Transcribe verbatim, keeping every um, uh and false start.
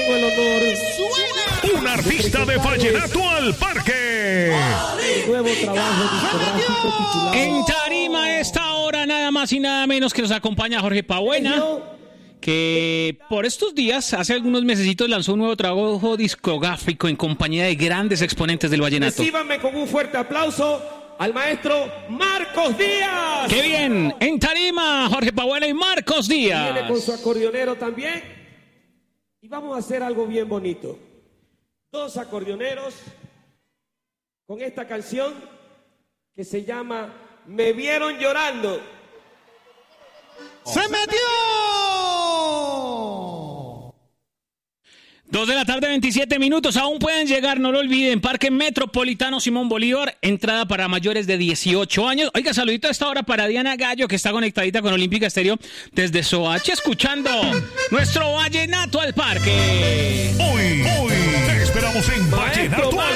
tengo el honor. Un artista de vallenato al parque. Nuevo trabajo discográfico titulado. En tarima a esta hora nada más y nada menos que nos acompaña Jorge Pabuena, que por estos días, hace algunos mesecitos, lanzó un nuevo trabajo discográfico en compañía de grandes exponentes del vallenato. Recíbanme con un fuerte aplauso al maestro Marcos Díaz. ¡Qué bien! En tarima, Jorge Pabuena y Marcos Díaz. Viene con su acordeonero también. Y vamos a hacer algo bien bonito. Dos acordeoneros con esta canción que se llama Me Vieron Llorando. ¡Se metió! Dos de la tarde, veintisiete minutos. Aún pueden llegar, no lo olviden. Parque Metropolitano Simón Bolívar. Entrada para mayores de dieciocho años. Oiga, saludito a esta hora para Diana Gallo, que está conectadita con Olímpica Estéreo desde Soacha, escuchando nuestro Vallenato al Parque. Hoy, hoy, te esperamos en Vallenato al